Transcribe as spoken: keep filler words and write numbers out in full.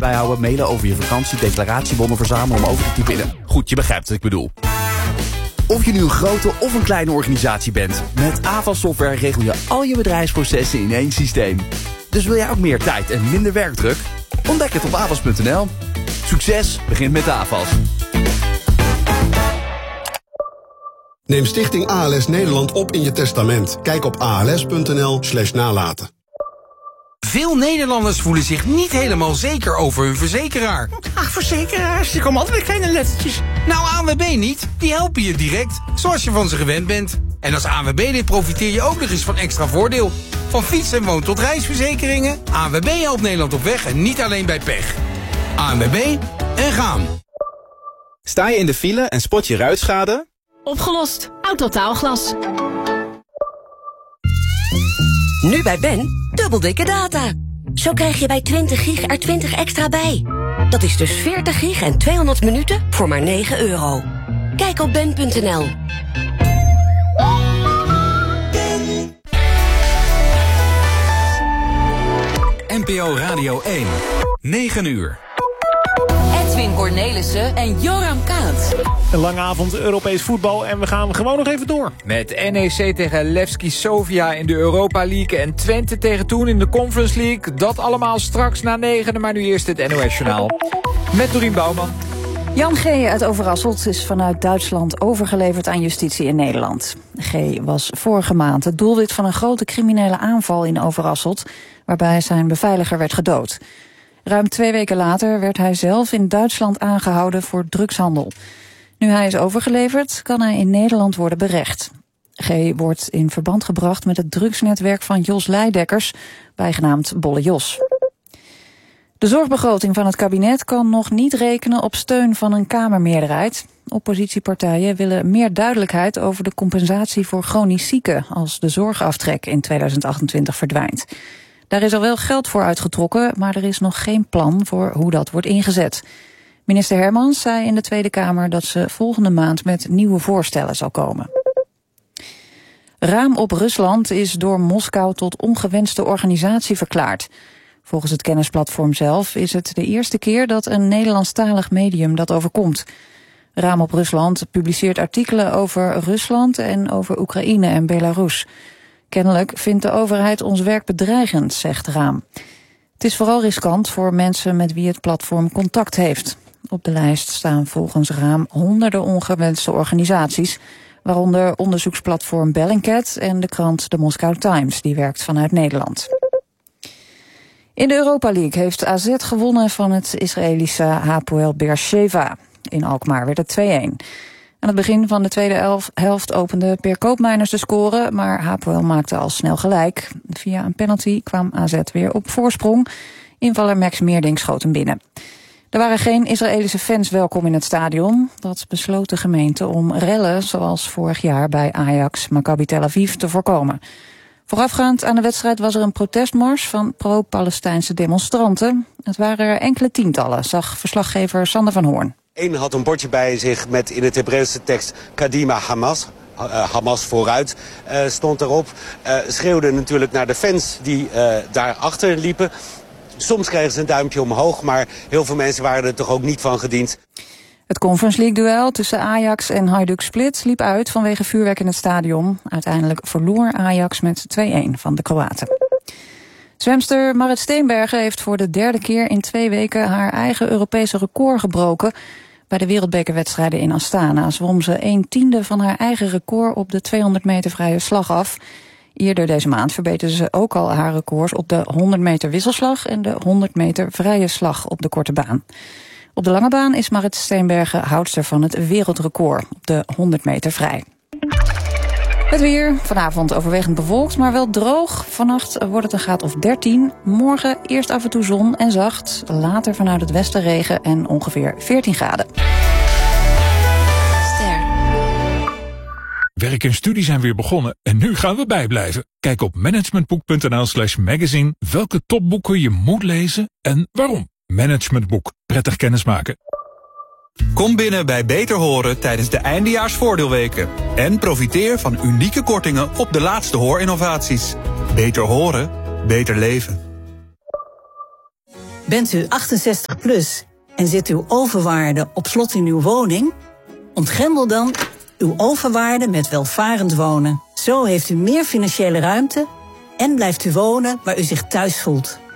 bijhouden, mailen over je vakantie, declaratiebonnen verzamelen om over te typen. Goed, je begrijpt wat ik bedoel. Of je nu een grote of een kleine organisatie bent, met Avas Software regel je al je bedrijfsprocessen in één systeem. Dus wil jij ook meer tijd en minder werkdruk? Ontdek het op avas punt n l. Succes begint met Avas. Neem Stichting A L S Nederland op in je testament. Kijk op als.nl slash nalaten. Veel Nederlanders voelen zich niet helemaal zeker over hun verzekeraar. Ach, verzekeraars, die komen altijd met kleine lettertjes. Nou, A N W B niet. Die helpen je direct, zoals je van ze gewend bent. En als A N W B-lid profiteer je ook nog eens van extra voordeel. Van fiets- en woon- tot reisverzekeringen. A N W B helpt Nederland op weg en niet alleen bij pech. A N W B en gaan. Sta je in de file en spot je ruitschade? Opgelost. Autotaalglas. Nu bij Ben, dubbel dikke data. Zo krijg je bij twintig gig er twintig extra bij. Dat is dus veertig gig en tweehonderd minuten voor maar negen euro. Kijk op ben punt n l. N P O Radio één. negen uur. Edwin Cornelissen en Joram Kaat. Een lange avond Europees voetbal en we gaan gewoon nog even door. Met N E C tegen Levski Sofia in de Europa League en Twente tegen Toen in de Conference League. Dat allemaal straks na negenen, maar nu eerst het N O S-journaal. Met Dorien Bouwman. Jan G. uit Overasselt is vanuit Duitsland overgeleverd aan justitie in Nederland. G. was vorige maand het doelwit van een grote criminele aanval in Overasselt, waarbij zijn beveiliger werd gedood. Ruim twee weken later werd hij zelf in Duitsland aangehouden voor drugshandel. Nu hij is overgeleverd, kan hij in Nederland worden berecht. G. wordt in verband gebracht met het drugsnetwerk van Jos Leidekkers, bijgenaamd Bolle Jos. De zorgbegroting van het kabinet kan nog niet rekenen op steun van een Kamermeerderheid. Oppositiepartijen willen meer duidelijkheid over de compensatie voor chronisch zieken als de zorgaftrek in tweeduizend achtentwintig verdwijnt. Daar is al wel geld voor uitgetrokken, maar er is nog geen plan voor hoe dat wordt ingezet. Minister Hermans zei in de Tweede Kamer dat ze volgende maand met nieuwe voorstellen zal komen. Raam op Rusland is door Moskou tot ongewenste organisatie verklaard. Volgens het kennisplatform zelf is het de eerste keer dat een Nederlandstalig medium dat overkomt. Raam op Rusland publiceert artikelen over Rusland en over Oekraïne en Belarus. Kennelijk vindt de overheid ons werk bedreigend, zegt Raam. Het is vooral riskant voor mensen met wie het platform contact heeft. Op de lijst staan volgens Raam honderden ongewenste organisaties, waaronder onderzoeksplatform Bellingcat en de krant The Moscow Times, die werkt vanuit Nederland. In de Europa League heeft A Z gewonnen van het Israëlische Hapoel Beersheva. In Alkmaar werd het twee-een. Aan het begin van de tweede helft opende Per Koopmeiners de score, maar Hapoel maakte al snel gelijk. Via een penalty kwam A Z weer op voorsprong. Invaller Max Meerdink schoot hem binnen. Er waren geen Israëlische fans welkom in het stadion. Dat besloot de gemeente om rellen zoals vorig jaar bij Ajax Maccabi Tel Aviv te voorkomen. Voorafgaand aan de wedstrijd was er een protestmars van pro-Palestijnse demonstranten. Het waren er enkele tientallen, zag verslaggever Sander van Hoorn. Eén had een bordje bij zich met in het Hebreeuwse tekst Kadima Hamas. Uh, Hamas vooruit uh, stond erop. Uh, schreeuwde natuurlijk naar de fans die uh, daarachter liepen. Soms kregen ze een duimpje omhoog, maar heel veel mensen waren er toch ook niet van gediend. Het Conference League-duel tussen Ajax en Hajduk Split liep uit vanwege vuurwerk in het stadion. Uiteindelijk verloor Ajax met twee-een van de Kroaten. Zwemster Marit Steenbergen heeft voor de derde keer in twee weken haar eigen Europese record gebroken. Bij de wereldbekerwedstrijden in Astana zwom ze een tiende van haar eigen record op de tweehonderd meter vrije slag af. Eerder deze maand verbeterde ze ook al haar records op de honderd meter wisselslag en de honderd meter vrije slag op de korte baan. Op de lange baan is Marit Steenbergen houdster van het wereldrecord op de honderd meter vrij. Het weer, vanavond overwegend bewolkt, maar wel droog. Vannacht wordt het een graad of dertien. Morgen eerst af en toe zon en zacht. Later vanuit het westen regen en ongeveer veertien graden. Ster. Werk en studie zijn weer begonnen en nu gaan we bijblijven. Kijk op managementboek.nl slash magazine welke topboeken je moet lezen en waarom. Managementboek. Prettig kennismaken. Kom binnen bij Beter Horen tijdens de eindejaarsvoordeelweken. En profiteer van unieke kortingen op de laatste hoorinnovaties. Beter horen, beter leven. Bent u achtenzestig plus en zit uw overwaarde op slot in uw woning? Ontgrendel dan uw overwaarde met welvarend wonen. Zo heeft u meer financiële ruimte en blijft u wonen waar u zich thuis voelt.